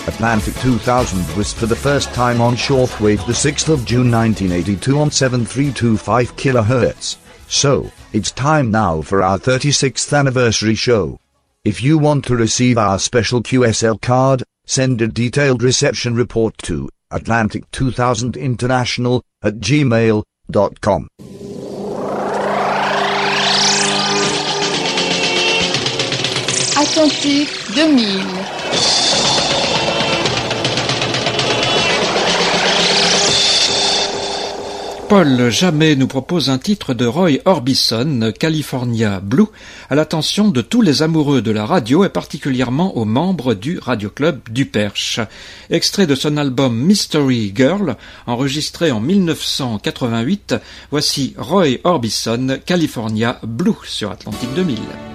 Atlantic 2000 was for the first time on shortwave the 6th of June 1982 on 7325 kHz. So, it's time now for our 36th anniversary show. If you want to receive our special QSL card, send a detailed reception report to atlantic2000international@gmail.com. Atlantic 2000. Paul Jamet nous propose un titre de Roy Orbison, California Blue, à l'attention de tous les amoureux de la radio et particulièrement aux membres du Radio Club du Perche. Extrait de son album Mystery Girl, enregistré en 1988, voici Roy Orbison, California Blue sur Atlantic 2000.